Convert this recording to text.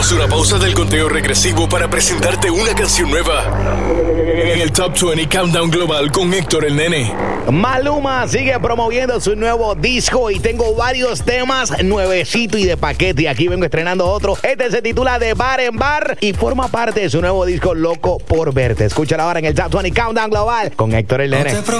Hacemos una pausa del conteo regresivo para presentarte una canción nueva en el Top 20 Countdown Global con Héctor el Nene. Maluma sigue promoviendo su nuevo disco y tengo varios temas nuevecito y de paquete. Y aquí vengo estrenando otro. Este se titula De Bar en Bar y forma parte de su nuevo disco Loco por Verte. Escúchala ahora en el Top 20 Countdown Global con Héctor el Nene.